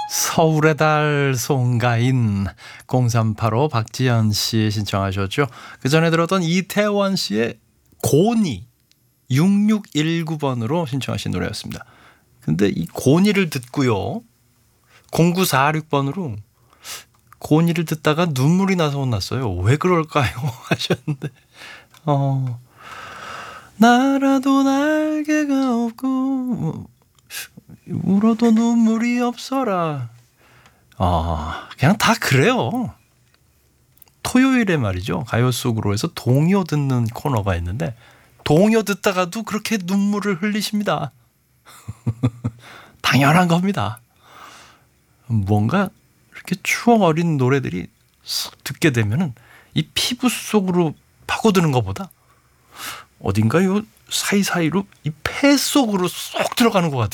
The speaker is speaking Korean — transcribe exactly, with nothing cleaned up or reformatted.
서울의 달 송가인 공삼팔오 박지연 씨 신청하셨죠. 그 전에 들었던 이태원 씨의 고니 육육일구 번으로 신청하신 노래였습니다. 근데 이 고니를 듣고요. 공구사육 번으로 고니를 듣다가 눈물이 나서 혼났어요. 왜 그럴까요? 하셨는데 어, 나라도 날개가 없고 울어도 눈물이 없어라. 아, 그냥 다 그래요. 토요일에 말이죠. 가요 속으로 해서 동요 듣는 코너가 있는데 동요 듣다가도 그렇게 눈물을 흘리십니다. 당연한 겁니다. 뭔가 이렇게 추억 어린 노래들이 쓱 듣게 되면은 이 피부 속으로 파고드는 것보다 어딘가 요 사이사이로 이 폐 속으로 쏙 들어가는 것 같아요.